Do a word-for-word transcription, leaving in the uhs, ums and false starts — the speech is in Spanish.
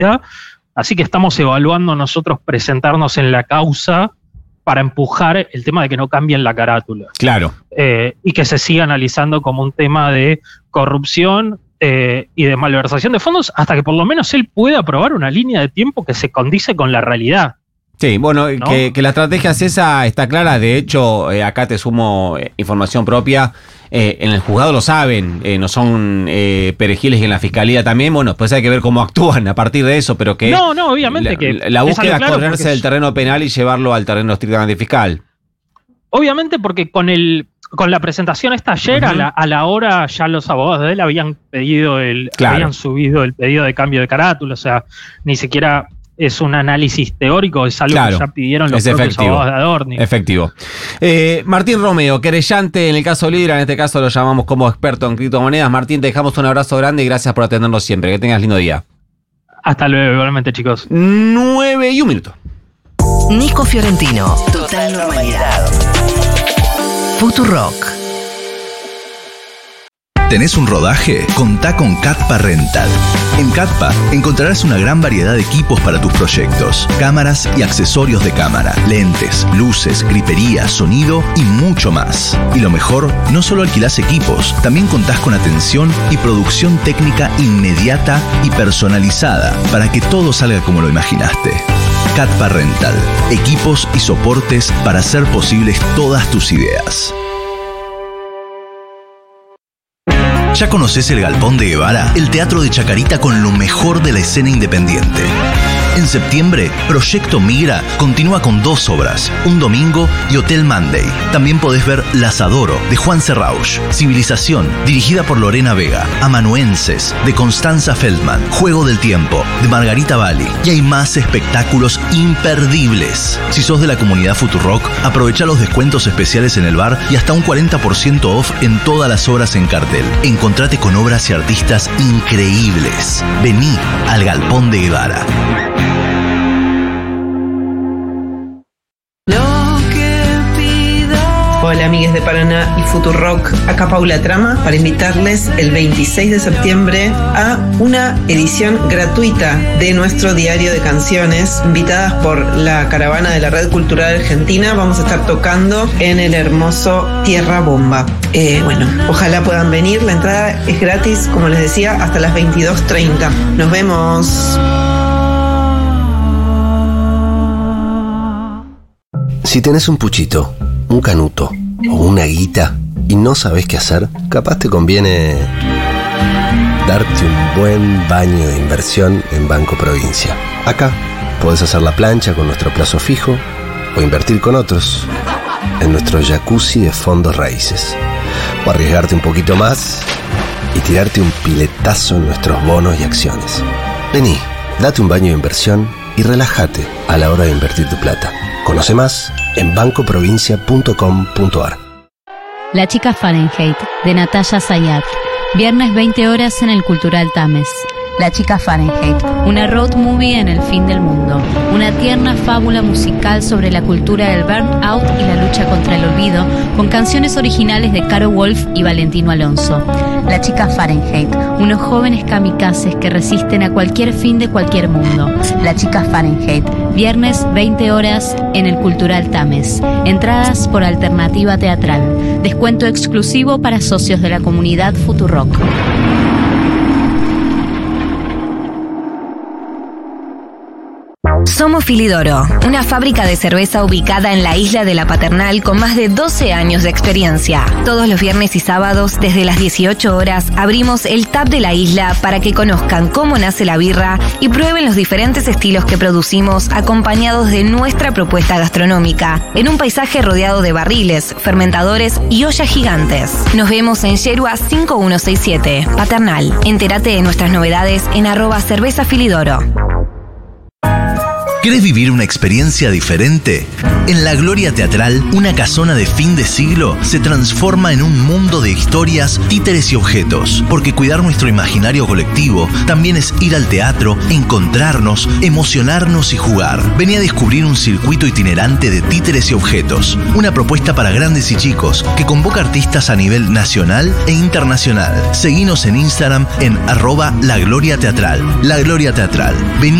Así que estamos evaluando nosotros presentarnos en la causa para empujar el tema de que no cambien la carátula. Claro. Eh, y que se siga analizando como un tema de corrupción eh, y de malversación de fondos hasta que por lo menos él pueda aprobar una línea de tiempo que se condice con la realidad. Sí, bueno, ¿no? que, que la estrategia es esa, está clara. De hecho, eh, acá te sumo eh, información propia. Eh, en el juzgado lo saben, eh, no son eh, perejiles, y en la fiscalía también. Bueno, pues hay que ver cómo actúan a partir de eso, pero que... No, no, obviamente la, que... La búsqueda es claro correrse del terreno penal y llevarlo al terreno estrictamente fiscal. Obviamente porque con el... Con la presentación esta ayer, uh-huh. a, la, a la hora ya los abogados de él habían pedido el, claro. habían subido el pedido de cambio de carátula, o sea, ni siquiera es un análisis teórico, es algo claro. que ya pidieron los es propios efectivo. abogados de Adorni. Efectivo. Eh, Martín Romeo, querellante en el caso Libra, en este caso lo llamamos como experto en criptomonedas. Martín, te dejamos un abrazo grande y gracias por atendernos siempre. Que tengas lindo día. Hasta luego, igualmente, chicos. Nueve y un minuto. Nico Fiorentino. Total normalidad. Futurock. ¿Tenés un rodaje? Contá con Catpa Rental. En Catpa encontrarás una gran variedad de equipos para tus proyectos, cámaras y accesorios de cámara, lentes, luces, gripería, sonido y mucho más. Y lo mejor, no solo alquilás equipos, también contás con atención y producción técnica inmediata y personalizada para que todo salga como lo imaginaste. Catpa Rental, equipos y soportes para hacer posibles todas tus ideas. ¿Ya conoces el Galpón de Guevara? El teatro de Chacarita con lo mejor de la escena independiente. En septiembre, Proyecto Migra continúa con dos obras, Un Domingo y Hotel Monday. También podés ver Las Adoro, de Juan Serrauch, Civilización, dirigida por Lorena Vega, Amanuenses, de Constanza Feldman, Juego del Tiempo, de Margarita Bali. Y hay más espectáculos imperdibles. Si sos de la comunidad Futurock, aprovecha los descuentos especiales en el bar y hasta un cuarenta por ciento off en todas las obras en cartel. Encontrate con obras y artistas increíbles. Vení al Galpón de Guevara. Hola amigues de Paraná y Futurock, acá Paula Trama para invitarles el veintiséis de septiembre a una edición gratuita de nuestro diario de canciones, invitadas por la caravana de la Red Cultural Argentina. Vamos a estar tocando en el hermoso Tierra Bomba. Eh, bueno, ojalá puedan venir, la entrada es gratis, como les decía, hasta las veintidós treinta. Nos vemos. Si tenés un puchito, un canuto o una guita y no sabés qué hacer, capaz te conviene darte un buen baño de inversión en Banco Provincia. Acá podés hacer la plancha con nuestro plazo fijo o invertir con otros en nuestro jacuzzi de fondos raíces, o arriesgarte un poquito más y tirarte un piletazo en nuestros bonos y acciones. Vení, date un baño de inversión y relájate a la hora de invertir tu plata. Conoce más en banco provincia punto com punto a r. La chica Fahrenheit, de Natalia Sayat. Viernes veinte horas en el Cultural Tames. La chica Fahrenheit, una road movie en el fin del mundo. Una tierna fábula musical sobre la cultura del burnout y la lucha contra el olvido, con canciones originales de Caro Wolf y Valentino Alonso. La chica Fahrenheit, unos jóvenes kamikazes que resisten a cualquier fin de cualquier mundo. La chica Fahrenheit, viernes veinte horas en el Cultural Tames. Entradas por alternativa teatral. Descuento exclusivo para socios de la comunidad Futurock. Somos Filidoro, una fábrica de cerveza ubicada en la isla de La Paternal con más de doce años de experiencia. Todos los viernes y sábados, desde las dieciocho horas, abrimos el tap de la isla para que conozcan cómo nace la birra y prueben los diferentes estilos que producimos acompañados de nuestra propuesta gastronómica, en un paisaje rodeado de barriles, fermentadores y ollas gigantes. Nos vemos en Yerua cinco uno seis siete, Paternal. Entérate de nuestras novedades en arroba cerveza Filidoro. ¿Querés vivir una experiencia diferente? En La Gloria Teatral, una casona de fin de siglo se transforma en un mundo de historias, títeres y objetos. Porque cuidar nuestro imaginario colectivo también es ir al teatro, encontrarnos, emocionarnos y jugar. Vení a descubrir un circuito itinerante de títeres y objetos. Una propuesta para grandes y chicos que convoca artistas a nivel nacional e internacional. Seguinos en Instagram en arroba La Gloria Teatral. La Gloria Teatral. Vení